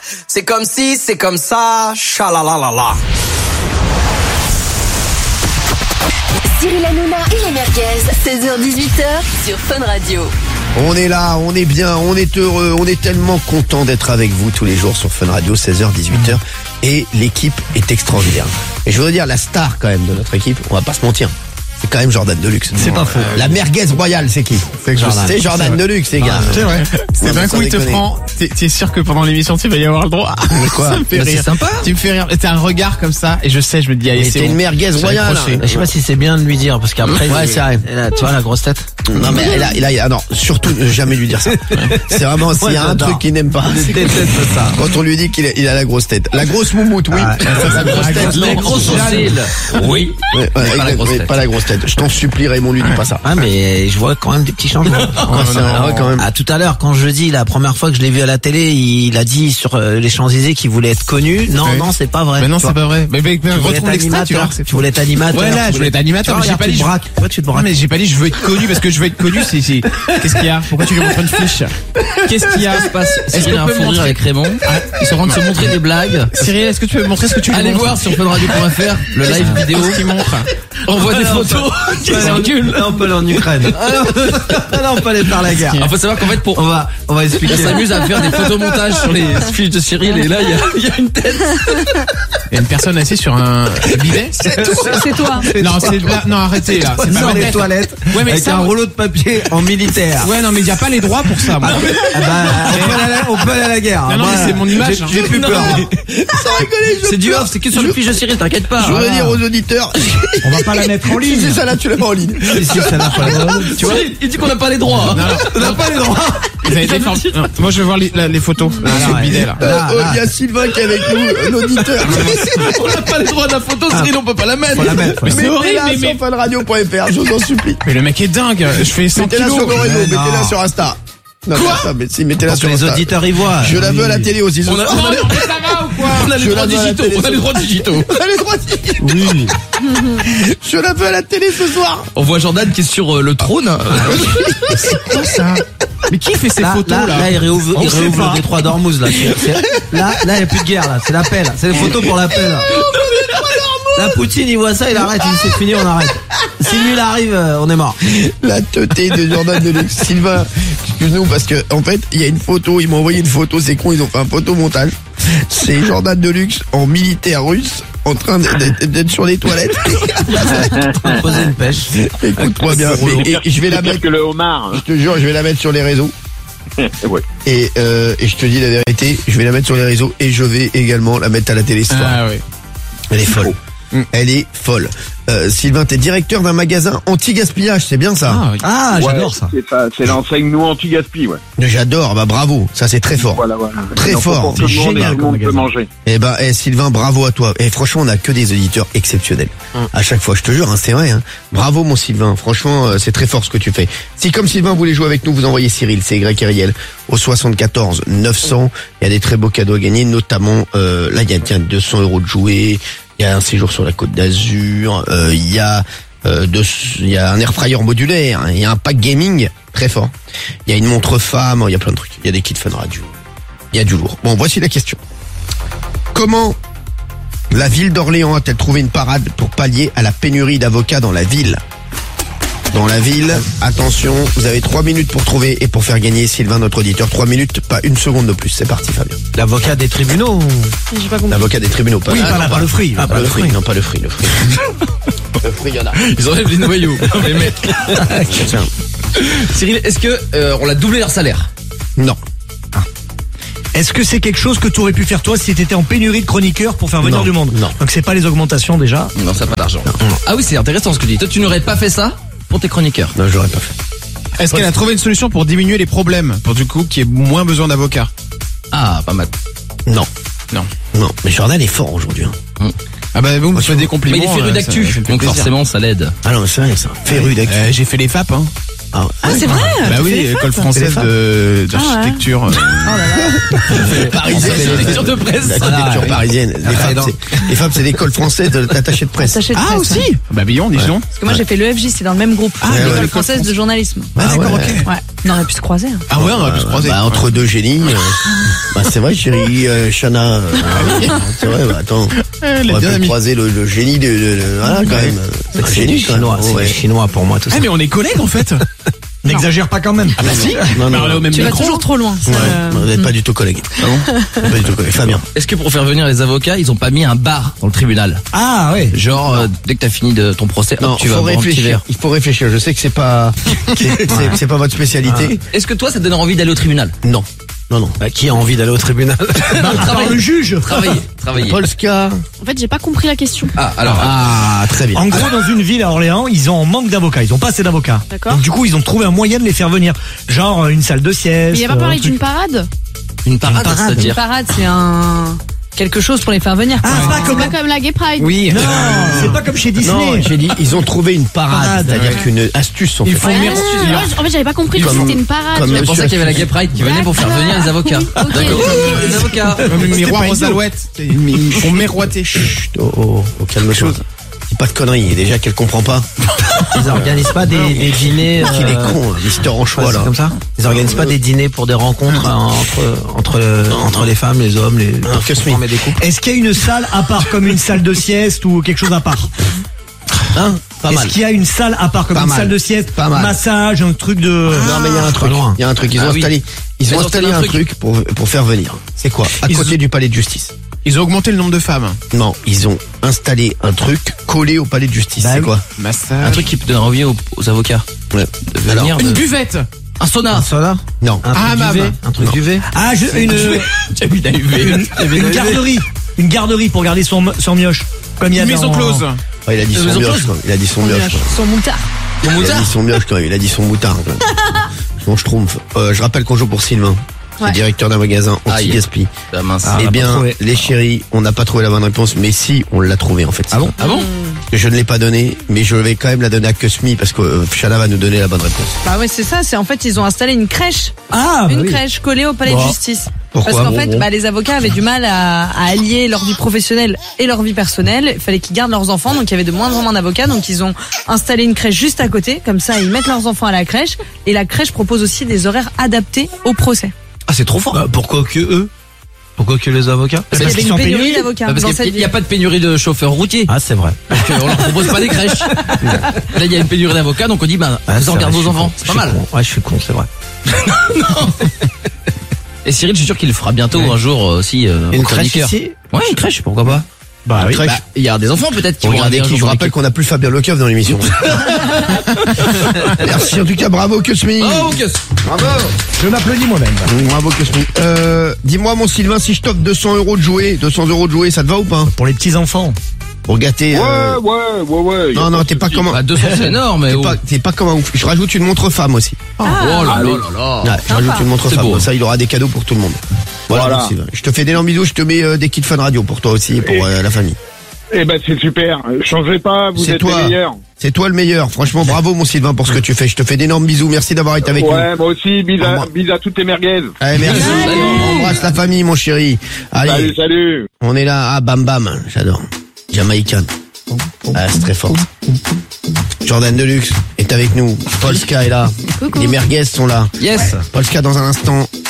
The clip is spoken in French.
C'est comme si, c'est comme ça, chalalalala. Cyril Hanouna et les merguez, 16h-18h sur Fun Radio. On est là, on est bien, on est heureux, on est tellement content d'être avec vous tous les jours sur Fun Radio, 16h, 18h. Et l'équipe est extraordinaire. Et je veux dire, la star quand même de notre équipe, on va pas se mentir, c'est quand même Jordan Deluxe. C'est pas faux. La merguez royale, c'est qui? C'est Jordan Deluxe, les gars. C'est vrai. C'est d'un coup, il te déconner. prend. T'es sûr que pendant l'émission, tu vas y avoir le droit? Mais quoi? Ça me fait rire. C'est sympa. Tu me fais rire. T'as un regard comme ça, et je sais, je me dis, allez, Mais c'est t'es une bon. merguez Je vais royale. accrocher. Je sais pas si c'est bien de lui dire, parce qu'après, Ouais, c'est vrai. tu vois la grosse tête. Non mais non, surtout jamais lui dire ça. C'est vraiment s'il y a un j'adore. truc qu'il n'aime pas. Je déteste ça. Quand on lui dit qu'il a la grosse tête. La grosse moumoute, oui. La grosse tête, Les non. gros sourcils. Oui. Ouais, pas la grosse mais tête. pas la grosse tête. Je t'en supplie, Raymond, lui dis pas ça. Ah, mais je vois quand même des petits changements. Ouais, quand même. Ah, tout à l'heure, quand je dis la première fois que je l'ai vu à la télé, il a dit sur les Champs-Élysées qu'il voulait être connu. Non, Ouais. non, c'est pas vrai. Mais non, Tu c'est vois. pas vrai. Mais Tu voulais retrouve être l'extrait, tu vois. animateur. Tu voulais être animateur. Ouais, là, je voulais être animateur, mais j'ai Regarde, pas tu dit. te braques. Pourquoi tu te Non, braques? mais j'ai pas dit je veux être connu parce que je veux être connu, c'est qu'est-ce qu'il y a? Pourquoi tu lui montres une fiche? Qu'est-ce qu'il y a? Cyril a un fou rire avec Raymond. Ils sont en train de se montrer des blagues. Cyril, est-ce que tu peux me montrer ce que tu lui Allez montres? voir sur funradio.fr le live vidéo. Qu'est-ce qu'il montre? On voit des photos. C'est ridicule. Là, on peut aller en Ukraine. Là, on peut aller faire la guerre. Il faut savoir qu'en fait, On va expliquer. on s'amuse à faire des photomontages sur les fiches de Cyril, et là, il y a une tête. Il y a une personne assise sur un bidet. C'est toi. Non, c'est là, non, arrêtez là. C'est pas Dans ma les tête. toilettes. Ouais, mais avec ça, un rouleau de papier en militaire. Ouais, non, mais il y a pas les droits pour ça, moi. Ah bah, on peut aller à la guerre. Non, non, Moi, mais c'est mon image, hein. J'ai plus peur. Sans rigoler, C'est du off, c'est que sur les fiches de Cyril, t'inquiète pas. Je voudrais dire aux auditeurs, On va pas la mettre en si ligne. c'est ça là, tu la mets en ligne. Si, ça n'a pas Tu vois, il dit qu'on n'a pas les droits. On n'a pas les droits. Vous avez des formes- Non, moi, je veux voir les photos. Là, sur le bidet, là. Il y a Sylvain qui est avec nous, l'auditeur. On n'a pas les droits de la photo, Cyril, on peut pas la mettre. Faut la mettre. Mais c'est horrible, Mettez-la mais. sur funradio.fr, je vous en supplie. Mais le mec est dingue. Je fais 100 Mettez-la kilos. sur nos réseaux, Mais non. mettez-la sur Insta. Non, Quoi mais mais si, mettez-la Pour sur que les Insta. auditeurs y voient. Je la veux à la télé aussi. ce On a- soir. Non, non, mais ça va ou quoi? On a les Je droits la veux à la digitaux. télé, On a les droits digitaux. On a les droits digitaux. Oui. Je la veux à la télé ce soir. On voit Jordan qui est sur le trône. Quoi ça? Mais qui fait ces photos là? il réouvre On sait pas. le détroit d'Ormuz là. Là, il n'y a plus de guerre là. C'est l'appel. C'est les photos pour l'appel. Là, Poutine, il voit ça, il arrête. Il dit c'est fini, on arrête. Si lui il arrive, on est mort. La teuté de Jordan Deluxe. Sylvain, excuse-nous parce que en fait, il y a une photo, ils m'ont envoyé une photo, c'est con, ils ont fait un photomontage. C'est Jordan Deluxe en militaire russe en train d'être sur les toilettes. Poser une pêche. Écoute-moi bien, et je vais la mettre, que le homard. je te jure, je vais la mettre sur les réseaux. Ouais. Et je te dis la vérité, je vais la mettre sur les réseaux et je vais également la mettre à la télé ce soir. Ah ouais. Elle est folle. Elle est folle. Sylvain, t'es directeur d'un magasin anti-gaspillage, c'est bien ça? Ah oui. Ah, j'adore ça. C'est ça, c'est l'enseigne nous anti-gaspi, ouais. J'adore, bah bravo, ça c'est très fort. Voilà. Très Donc, fort. pour tout le C'est monde, génial et tout le comme monde peut magasin. manger. Eh ben, Sylvain, bravo à toi. Et franchement, on a que des auditeurs exceptionnels. À chaque fois, je te jure, hein, c'est vrai. Hein. Bravo, mon Sylvain. Franchement, c'est très fort ce que tu fais. Si comme Sylvain voulait jouer avec nous, vous envoyez Cyril, c'est Y Ariel, au 74 900. Il y a des très beaux cadeaux à gagner, notamment là, il y a 200 € de jouets. Il y a un séjour sur la Côte d'Azur. Il y a il y a un airfryer modulaire. Il y a un pack gaming très fort. Il y a une montre femme. Il y a plein de trucs. Il y a des kits Fun Radio. Il y a du lourd. Bon, voici la question. Comment la ville d'Orléans a-t-elle trouvé une parade pour pallier à la pénurie d'avocats dans la ville? Dans la ville, attention, vous avez 3 minutes pour trouver et pour faire gagner Sylvain, notre auditeur. 3 minutes, pas une seconde de plus. C'est parti, Fabien. L'avocat des tribunaux. J'ai pas compris. L'avocat des tribunaux, pas Oui, pas le fruit. pas le fruit. Non, pas le fruit, le fruit. Le fruit, il y en a. Ils enlèvent les noyaux. Les mecs. Tiens. Cyril, est-ce que on a doublé leur salaire? Non. Est-ce que c'est quelque chose que tu aurais pu faire toi si t'étais en pénurie de chroniqueurs pour faire venir Non, du monde? non. Donc c'est pas les augmentations déjà. Non, ça n'a pas d'argent. Ah oui, c'est intéressant ce que tu dis. Toi, tu n'aurais pas fait ça pour tes chroniqueurs? Non, j'aurais pas fait. Est-ce qu'elle a trouvé une solution pour diminuer les problèmes, pour du coup qu'il y ait moins besoin d'avocats? Ah, pas mal. Non. Non. Non. Mais Jordan est fort aujourd'hui. Hein. Ah bah vous me faites des compliments. Mais il est féru d'actu, ça me fait donc plaisir. forcément ça l'aide. Ah non, c'est vrai, c'est un féru d'actu. J'ai fait les FAP, hein. Ah, c'est vrai. Bah oui, école française d'architecture. parisienne. Sur de presse. La culture parisienne. Les femmes, c'est l'école française d'attaché de presse. Attaché de Ah presse, aussi ouais. Bah Billon, dis donc. Parce que moi j'ai fait l'EFJ, c'est dans le même groupe. ouais, L'école ouais. française de journalisme. Ah d'accord, ok. Ouais. On aurait pu se croiser. Hein. Ah ouais, on aurait pu se croiser. Bah, entre deux génies. C'est vrai, chérie, Chana. C'est vrai, bah attends. Les On aurait deux pu amis. croiser le génie de voilà, quand même. C'est un génie, quand même. chinois, c'est Ouais. chinois pour moi tout ça. Ah mais on est collègues en fait. N'exagère pas quand même. Ah bah si. Non, non. On est au même Tu vas micro. toujours trop loin. ça, Ouais, vous n'êtes pas du tout collègues. Pas du tout collègues. Fabien. Est-ce que pour faire venir les avocats, ils ont pas mis un bar dans le tribunal? Ah ouais. Genre, dès que t'as fini de ton procès, Non, hop, tu il vas faut boire un petit réfléchir. verre. Il faut réfléchir. Je sais que c'est pas c'est pas votre spécialité. Est-ce que toi, ça te donne envie d'aller au tribunal? Non. Non, non. Bah, qui a envie d'aller au tribunal? Par le juge. Travailler. Polska. En fait, j'ai pas compris la question. Ah, alors, Ah, très bien. En gros, dans une ville à Orléans, ils ont un manque d'avocats. Ils ont pas assez d'avocats. D'accord. Donc du coup, ils ont trouvé un moyen de les faire venir. Genre une salle de sieste. Mais il n'y a pas un parlé truc. d'une parade. une parade, Une c'est-à-dire. parade, c'est un quelque chose pour les faire venir. Ah, c'est pas comme la Gay Pride. Oui. Non, c'est pas comme chez Disney. Non, j'ai dit, ils ont trouvé une parade, Parade, c'est-à-dire qu'une astuce, en fait. Ils font Ouais, en fait, j'avais pas compris que Comme- c'était une parade. comme C'est pour ça qu'il y avait la Gay Pride qui venait pour faire venir les avocats. Oui, ok. D'accord. Les avocats. Comme le miroir pas aux idiot. alouettes. Ils font miroiter. Chut, oh, calme-toi. Dis pas de conneries, déjà qu'elle comprend pas. Ils organisent pas des dîners. Qu'il est con, Mister Anchois, Ouais, c'est là. comme ça. Ils organisent pas des dîners pour des rencontres entre les femmes, les hommes, les que ce former des couples. Est-ce qu'il y a une salle à part comme une salle de sieste ou quelque chose à part? Hein? Pas Est-ce mal. qu'il y a une salle à part comme Pas une mal. salle de sieste? Pas mal. Massage, un truc de... Non, mais il y a un truc. loin. Il y a un truc. Ils ont Ah oui. installé, ils ont Ils ont installé installé un un truc pour faire venir. C'est quoi? À Ils côté ont- du palais de justice. Ils ont augmenté le nombre de femmes. Non, ils ont installé un truc collé au palais de justice. Bah C'est oui. quoi? Massage. Un truc qui peut donner envie aux avocats. Ouais. De venir. Une buvette. Un sauna. Un soda? Non. Un truc Ah, duvet? mam. Un truc duvet? Ah, J'ai vu la UV. une garderie. Une garderie pour garder son mioche. Comme il y a Une maison dans- close. Ah, il a dit son Maison mioche, close. quoi. Il a dit son mioche, quoi. Son moutard. Ton Il a moutard. dit son mioche, quand même. Il a dit son moutard, quoi. Son schtroumpf. Je rappelle qu'on joue pour Sylvain. C'est Ouais. directeur d'un magasin Aïe. anti-gaspi. Ah mince. Eh pas bien, trouvé. les chéris, on n'a pas trouvé la bonne réponse, mais si, on l'a trouvé en fait. Ah bon? Je ne l'ai pas donné, mais je vais quand même la donner à Kusmi parce que Shana va nous donner la bonne réponse. Bah ouais, c'est ça. C'est en fait, ils ont installé une crèche. Ah, bah Une oui. crèche collée au palais Bon. de justice. Pourquoi? Parce qu'en Bon, fait, bon. bah, les avocats avaient du mal à allier leur vie professionnelle et leur vie personnelle. Il fallait qu'ils gardent leurs enfants, donc il y avait de moins en moins d'avocats. Donc ils ont installé une crèche juste à côté, comme ça ils mettent leurs enfants à la crèche. Et la crèche propose aussi des horaires adaptés au procès. Ah, c'est trop fort. Bah, pourquoi que eux? Pourquoi que les avocats? Parce qu'il y avait qu'ils une sont pénurie pénuries. d'avocats Parce dans qu'il cette n'y a ville. pas de pénurie de chauffeurs routiers. Ah, c'est vrai. Donc on leur propose pas des crèches. Là, il y a une pénurie d'avocats, donc on dit, bah, Ah, vous en c'est gardez vrai, vos je suis enfants. con. C'est Je pas suis mal. con. Ouais, je suis con, c'est vrai. Et Cyril, je suis sûr qu'il le fera bientôt un jour aussi. Une au crèche chroniqueur. ici? Ouais, une crèche, pourquoi pas? Bah oui. Crèche. Bah, il y a des enfants peut-être qui vont Regardez regarder un qui, jour je dans rappelle l'équipe. qu'on n'a plus Fabien Lecoeuf dans l'émission. Merci en tout cas, bravo Kusmi. Oh, ok. Bravo. Je m'applaudis moi-même. Bravo Kusmi. Dis-moi mon Sylvain, si je t'offre 200 € de jouer, ça te va ou pas? Pour les petits enfants. Pour gâter. Ouais. Non, non, t'es pas comme un. Bah, 200 c'est énorme, mais T'es pas comme un ouf. Je rajoute une montre femme aussi. Oh là là Allez. là là. Ouais, je rajoute une montre C'est femme. beau. Comme ça, il aura des cadeaux pour tout le monde. Voilà. Voilà. mon Sylvain. Je te fais d'énormes bisous. Je te mets des kits Fun Radio pour toi aussi et pour la famille. Eh ben, c'est super. Changez pas, vous C'est êtes toi. les meilleurs. C'est toi le meilleur. Franchement, bravo mon Sylvain pour ce que tu fais. Je te fais d'énormes bisous. Merci d'avoir été avec nous. Ouais, moi aussi, Au revoir. bise à toutes tes merguez. Allez, merci. Salut. On embrasse la famille, mon chéri. Allez, Salut. on est là. Ah, bam bam. J'adore. Jamaïcain. Ah, c'est très fort. Jordan Deluxe est avec nous. Polska est là. Les merguez sont là. Yes. Polska dans un instant.